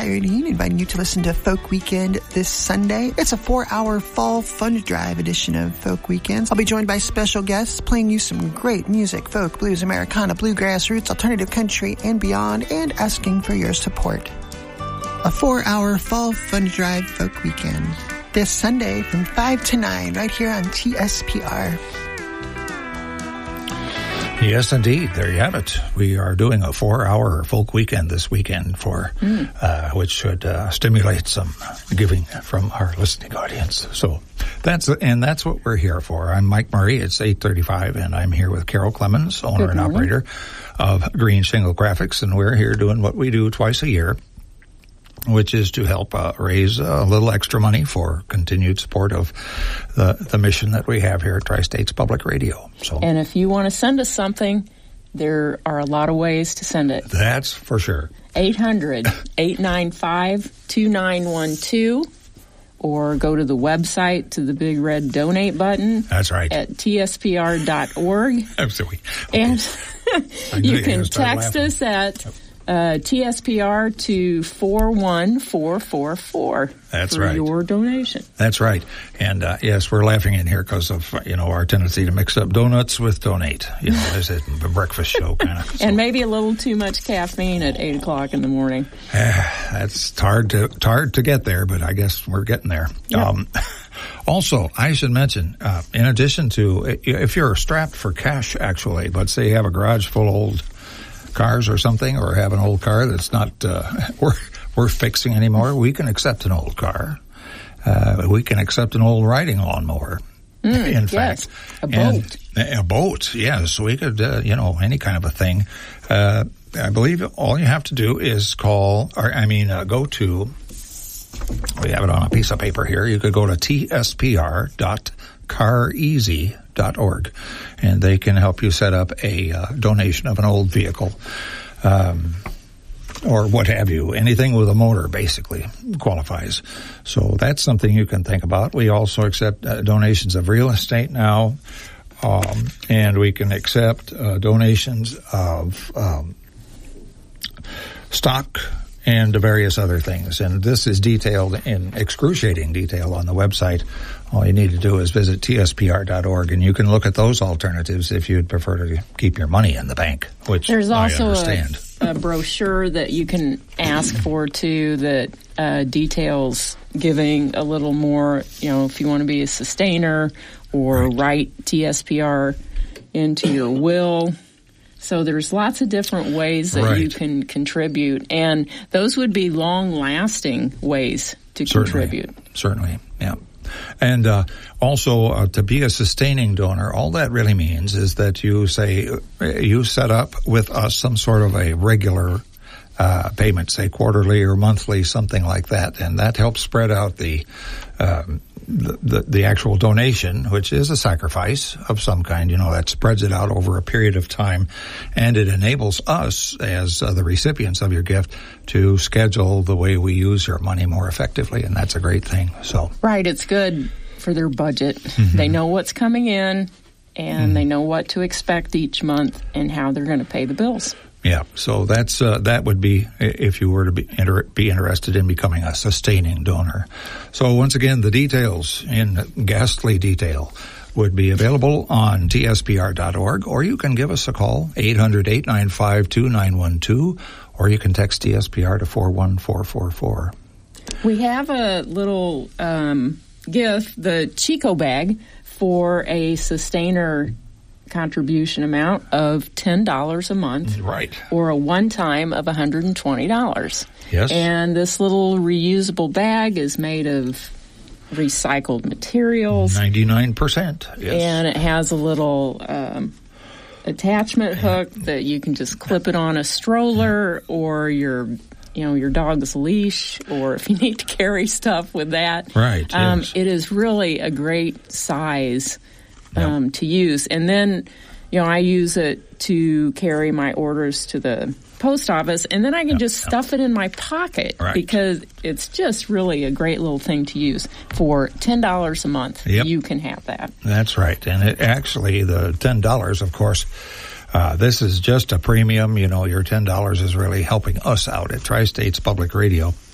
Irene, inviting you to listen to Folk Weekend this Sunday. It's a 4-hour fall fun drive edition of Folk Weekends. I'll be joined by special guests playing you some great music, folk, blues, Americana, bluegrass, roots, alternative country, and beyond, and asking for your support. A 4-hour fall fun drive Folk Weekend this Sunday from 5 to 9 right here on TSPR. Yes, indeed. There you have it. We are doing a 4-hour folk weekend this weekend which should stimulate some giving from our listening audience. So that's what we're here for. I'm Mike Murray. It's 8:35, and I'm here with Carol Clemens, owner and operator of Green Shingle Graphics, and we're here doing what we do twice a year, which is to help raise a little extra money for continued support of the mission that we have here at Tri-States Public Radio. So, and if you want to send us something, there are a lot of ways to send it. That's for sure. 800-895-2912, or go to the website to the big red donate button. That's right. At tspr.org. Absolutely. Okay. And you can text us at TSPR to 41444. That's for right. your donation. That's right. And yes, we're laughing in here because of our tendency to mix up donuts with donate. There's a breakfast show kind of. And maybe a little too much caffeine at 8 o'clock in the morning. That's hard to get there, but I guess we're getting there. Yep. Also, I should mention, in addition to, if you're strapped for cash, actually, let's say you have a garage full of old cars or something, or have an old car that's not worth fixing anymore, we can accept an old car. We can accept an old riding lawnmower. In fact, a boat. A boat, yes. We could, any kind of a thing. I believe all you have to do is go to. We have it on a piece of paper here. You could go to tspr.careasy.org, and they can help you set up a donation of an old vehicle, or what have you. Anything with a motor basically qualifies. So that's something you can think about. We also accept donations of real estate now, and we can accept donations of stock and various other things. And this is detailed in excruciating detail on the website. All you need to do is visit tspr.org, and you can look at those alternatives if you'd prefer to keep your money in the bank, which there's also I understand. a brochure that you can ask for, too, that details giving a little more, if you want to be a sustainer or write TSPR into your will. So there's lots of different ways that you can contribute, and those would be long-lasting ways to contribute. Certainly, yeah. And also, to be a sustaining donor, all that really means is that you set up with us some sort of a regular payment, say quarterly or monthly, something like that, and that helps spread out the actual donation, which is a sacrifice of some kind, that spreads it out over a period of time, and it enables us as the recipients of your gift to schedule the way we use your money more effectively, and that's a great thing. So right, it's good for their budget. Mm-hmm. They know what's coming in, and they know what to expect each month and how they're going to pay the bills. Yeah, so that's that would be if you were to be interested in becoming a sustaining donor. So once again, the details in ghastly detail would be available on tspr.org, or you can give us a call, 800-895-2912, or you can text TSPR to 41444. We have a little gift, the Chico bag, for a sustainer contribution amount of $10 a month, right, or a one-time of $120. Yes. And this little reusable bag is made of recycled materials, 99%. Yes. And it has a little attachment hook that you can just clip it on a stroller or your dog's leash, or if you need to carry stuff with that. Right. Yes. It is really a great size to use. And then, I use it to carry my orders to the post office, and then I can just stuff it in my pocket, because it's just really a great little thing to use. For $10 a month, you can have that. That's right. And it actually, the $10, of course, this is just a premium. Your $10 is really helping us out at Tri-States Public Radio.